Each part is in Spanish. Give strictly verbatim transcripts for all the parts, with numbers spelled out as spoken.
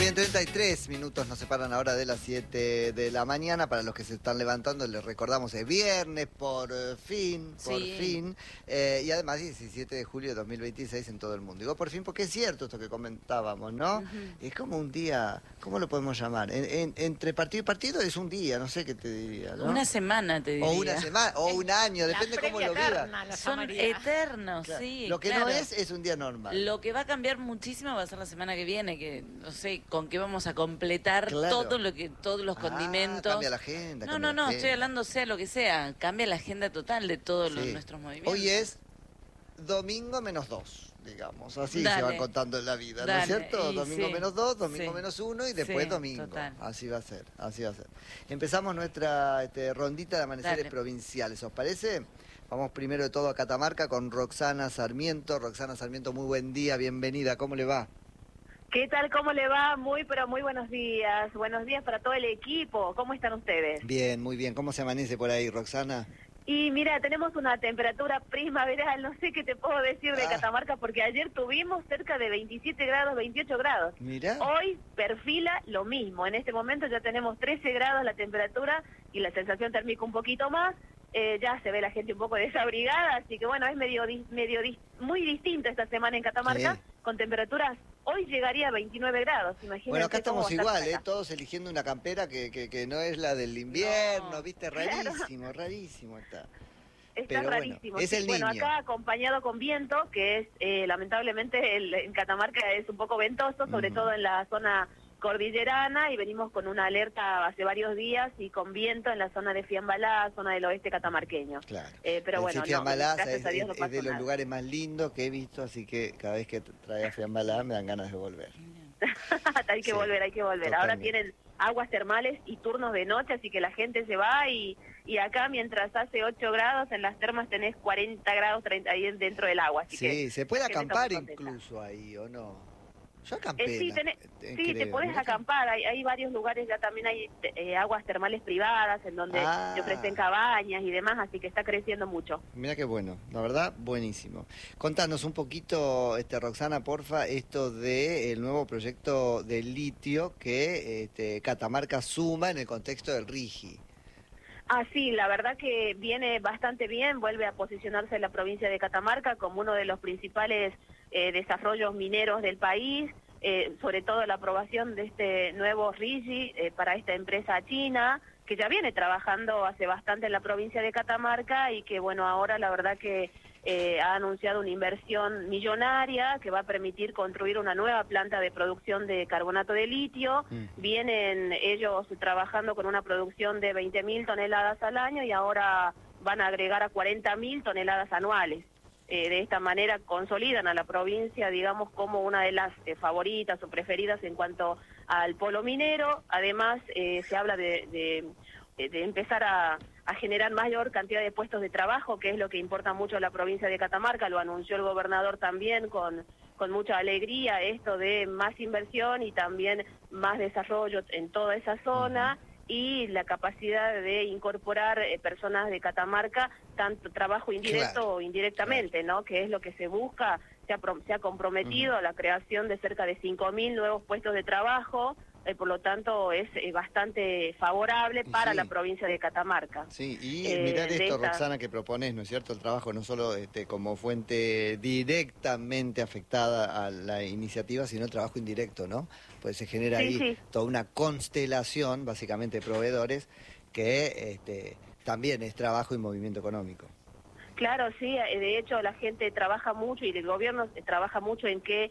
bien, treinta y tres minutos nos separan ahora de las siete de la mañana. Para los que se están levantando, les recordamos, es viernes, por fin, por sí. fin. Eh, y además, diecisiete de julio de dos mil veintiséis en todo el mundo. Digo por fin porque es cierto esto que comentábamos, ¿no? Uh-huh. Es como un día, ¿cómo lo podemos llamar? En, en, entre partido y partido es un día, no sé qué te diría, ¿no? Una semana, te diría. O una semana, o un año, depende cómo lo vivas. Son eternos, claro. sí. Lo que claro. no es, es un día normal. Lo que va a cambiar muchísimo va a ser la semana que viene, que no sé con qué vamos a completar claro. todo lo que, todos los ah, condimentos. Cambia la agenda. No, no, no, estoy hablando sea lo que sea. Cambia la agenda total de todos sí. los, nuestros movimientos. Hoy es domingo menos dos, digamos. Así Dale. se va contando en la vida, Dale. ¿no es cierto? Y domingo sí. menos dos, domingo sí. menos uno y después sí, domingo. Total. Así va a ser, así va a ser. Empezamos nuestra este, rondita de amaneceres Dale. provinciales, ¿os parece? Vamos primero de todo a Catamarca con Roxana Sarmiento. Roxana Sarmiento, muy buen día, bienvenida, ¿cómo le va? ¿Qué tal? ¿Cómo le va? Muy, pero muy buenos días. Buenos días para todo el equipo. ¿Cómo están ustedes? Bien, muy bien. ¿Cómo se amanece por ahí, Roxana? Y mira, tenemos una temperatura primaveral, no sé qué te puedo decir de ah. Catamarca, porque ayer tuvimos cerca de veintisiete grados, veintiocho grados. Mira. Hoy perfila lo mismo. En este momento ya tenemos trece grados la temperatura y la sensación térmica un poquito más. Eh, ya se ve la gente un poco desabrigada, así que bueno, es medio, medio muy distinto esta semana en Catamarca, sí. con temperaturas. Hoy llegaría a veintinueve grados, imagínate. Bueno, acá estamos igual, ¿eh? Todos eligiendo una campera que, que, que no es la del invierno, no, ¿viste? Rarísimo, claro. rarísimo está. Está Pero rarísimo. Bueno, es el bueno, niño. acá acompañado con viento, que es, eh, lamentablemente, el, en Catamarca es un poco ventoso, sobre uh-huh. todo en la zona cordillerana, y venimos con una alerta hace varios días y con viento en la zona de Fiambalá, zona del oeste catamarqueño. Claro. Eh, pero bueno, sí, Fiambalá no, gracias es, a Dios no es, es de los nada. lugares más lindos que he visto, así que cada vez que trae a Fiambalá me dan ganas de volver. hay que sí, volver, hay que volver. Totalmente. Ahora tienen aguas termales y turnos de noche, así que la gente se va y, y acá mientras hace ocho grados, en las termas tenés cuarenta grados, treinta ahí dentro del agua. Así sí, que se puede acampar incluso ahí, ¿o no? Yo acampé. Eh, sí, tenés, eh, sí te podés acampar. Hay, hay varios lugares, ya también hay eh, aguas termales privadas en donde ah. te ofrecen cabañas y demás, así que está creciendo mucho. Mira qué bueno, la verdad, buenísimo. Contanos un poquito, este, Roxana, porfa, esto del nuevo proyecto de litio que este, Catamarca suma en el contexto del RIGI. Ah, sí, la verdad que viene bastante bien, vuelve a posicionarse en la provincia de Catamarca como uno de los principales eh, desarrollos mineros del país, eh, sobre todo la aprobación de este nuevo RIGI eh, para esta empresa china, que ya viene trabajando hace bastante en la provincia de Catamarca y que, bueno, ahora la verdad que eh, ha anunciado una inversión millonaria que va a permitir construir una nueva planta de producción de carbonato de litio. Mm. Vienen ellos trabajando con una producción de veinte mil toneladas al año y ahora van a agregar a cuarenta mil toneladas anuales. Eh, de esta manera consolidan a la provincia, digamos, como una de las eh, favoritas o preferidas en cuanto al polo minero. Además, eh, se habla de, de, de empezar a, a generar mayor cantidad de puestos de trabajo, que es lo que importa mucho a la provincia de Catamarca. Lo anunció el gobernador también con, con mucha alegría, esto de más inversión y también más desarrollo en toda esa zona. Uh-huh. Y la capacidad de incorporar eh, personas de Catamarca, tanto trabajo indirecto claro, o indirectamente, claro. ¿no? Que es lo que se busca, se ha, se ha comprometido uh-huh. a la creación de cerca de cinco mil nuevos puestos de trabajo, eh, por lo tanto es eh, bastante favorable para sí. la provincia de Catamarca. Sí, y eh, mirar esto, esta... Roxana, que propones, ¿no es cierto? El trabajo no solo este, como fuente directamente afectada a la iniciativa, sino el trabajo indirecto, ¿no? Pues se genera sí, ahí sí. toda una constelación, básicamente, de proveedores, que este, también es trabajo y movimiento económico. Claro, sí, de hecho la gente trabaja mucho y el gobierno trabaja mucho en que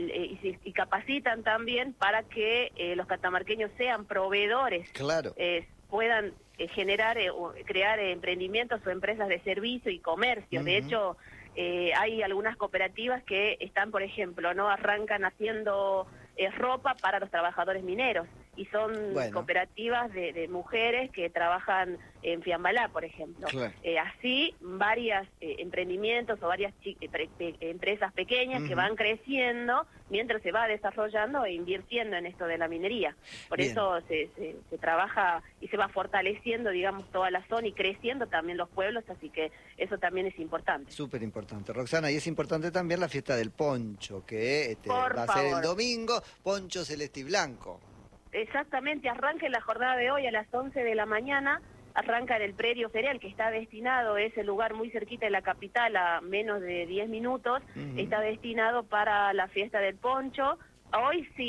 y, y capacitan también para que eh, los catamarqueños sean proveedores, claro. eh, puedan eh, generar, eh, crear eh, emprendimientos o empresas de servicio y comercio. Uh-huh. De hecho, eh, hay algunas cooperativas que están, por ejemplo, no arrancan haciendo eh, ropa para los trabajadores mineros y son bueno. cooperativas de, de mujeres que trabajan en Fiambalá, por ejemplo. Claro. Eh, así, varios eh, emprendimientos o varias pre pe empresas pequeñas uh-huh. que van creciendo mientras se va desarrollando e invirtiendo en esto de la minería. Por Bien. eso se, se, se trabaja y se va fortaleciendo, digamos, toda la zona y creciendo también los pueblos, así que eso también es importante. Súper importante, Roxana, y es importante también la fiesta del poncho, que este, va Por a favor. ser el domingo, poncho celeste y blanco. Exactamente, arranca en la jornada de hoy a las once de la mañana, arranca en el predio ferial que está destinado, es el lugar muy cerquita de la capital, a menos de diez minutos, uh-huh. está destinado para la fiesta del poncho. Hoy sí.